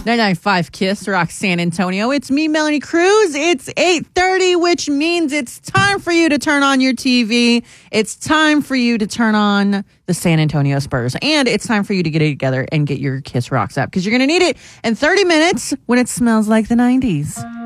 995 Kiss Rock San Antonio. It's me, Melanie Cruz. It's 8:30, which means it's time for you to turn on your TV. It's time for you to turn on the San Antonio Spurs. And it's time for you to get it together and get your Kiss Rocks up because you're going to need it in 30 minutes when it smells like the 90s.